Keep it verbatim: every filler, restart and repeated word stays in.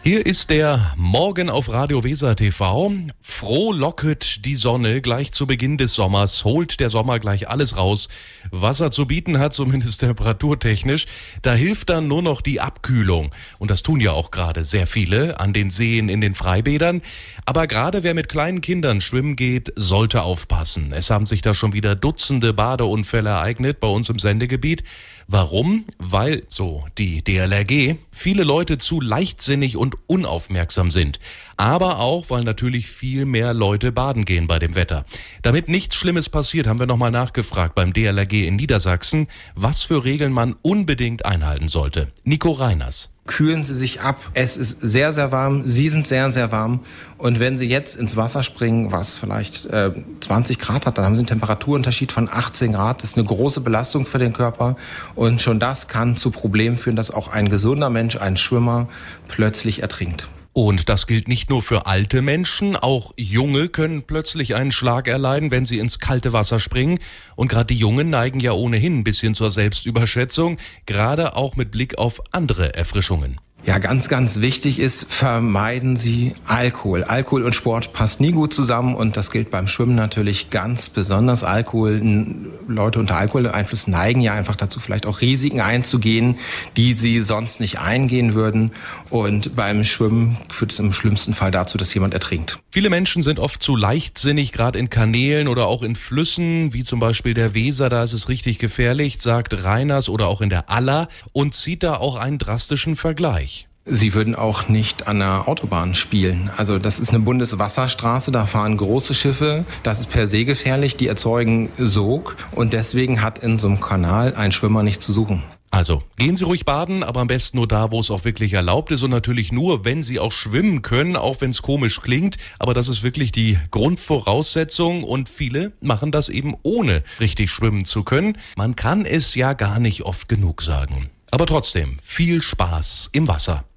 Hier ist der Morgen auf Radio Weser T V. Frohlocket die Sonne gleich zu Beginn des Sommers, holt der Sommer gleich alles raus, was er zu bieten hat, zumindest temperaturtechnisch. Da hilft dann nur noch die Abkühlung. Und das tun ja auch gerade sehr viele an den Seen, in den Freibädern. Aber gerade wer mit kleinen Kindern schwimmen geht, sollte aufpassen. Es haben sich da schon wieder Dutzende Badeunfälle ereignet bei uns im Sendegebiet. Warum? Weil, so die D L R G, viele Leute zu leichtsinnig und unaufmerksam sind. Aber auch, weil natürlich viel mehr Leute baden gehen bei dem Wetter. Damit nichts Schlimmes passiert, haben wir nochmal nachgefragt beim D L R G in Niedersachsen, was für Regeln man unbedingt einhalten sollte. Nico Reiners. Kühlen Sie sich ab. Es ist sehr, sehr warm. Sie sind sehr, sehr warm. Und wenn Sie jetzt ins Wasser springen, was vielleicht äh, zwanzig Grad hat, dann haben Sie einen Temperaturunterschied von achtzehn Grad. Das ist eine große Belastung für den Körper. Und schon das kann zu Problemen führen, dass auch ein gesunder Mensch, ein Schwimmer, plötzlich ertrinkt. Und das gilt nicht nur für alte Menschen, auch Junge können plötzlich einen Schlag erleiden, wenn sie ins kalte Wasser springen. Und gerade die Jungen neigen ja ohnehin ein bisschen zur Selbstüberschätzung, gerade auch mit Blick auf andere Erfrischungen. Ja, ganz, ganz wichtig ist, vermeiden Sie Alkohol. Alkohol und Sport passt nie gut zusammen und das gilt beim Schwimmen natürlich ganz besonders. Alkohol, Leute unter Alkoholeinfluss neigen ja einfach dazu, vielleicht auch Risiken einzugehen, die sie sonst nicht eingehen würden. Und beim Schwimmen führt es im schlimmsten Fall dazu, dass jemand ertrinkt. Viele Menschen sind oft zu leichtsinnig, gerade in Kanälen oder auch in Flüssen, wie zum Beispiel der Weser, da ist es richtig gefährlich, sagt Reiners, oder auch in der Aller, und zieht da auch einen drastischen Vergleich. Sie würden auch nicht an der Autobahn spielen. Also das ist eine Bundeswasserstraße, da fahren große Schiffe. Das ist per se gefährlich, die erzeugen Sog. Und deswegen hat in so einem Kanal ein Schwimmer nichts zu suchen. Also, gehen Sie ruhig baden, aber am besten nur da, wo es auch wirklich erlaubt ist und natürlich nur, wenn Sie auch schwimmen können, auch wenn es komisch klingt. Aber das ist wirklich die Grundvoraussetzung und viele machen das eben ohne richtig schwimmen zu können. Man kann es ja gar nicht oft genug sagen. Aber trotzdem, viel Spaß im Wasser.